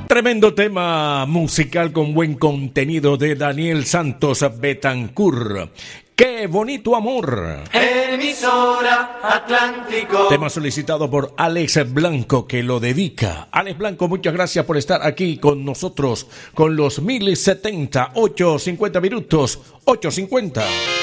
Tremendo tema musical con buen contenido de Daniel Santos Betancur. ¡Qué bonito amor! Emisora Atlántico. Tema solicitado por Alex Blanco, que lo dedica. Alex Blanco, muchas gracias por estar aquí con nosotros con los 1070, 8:50 minutos, 8:50.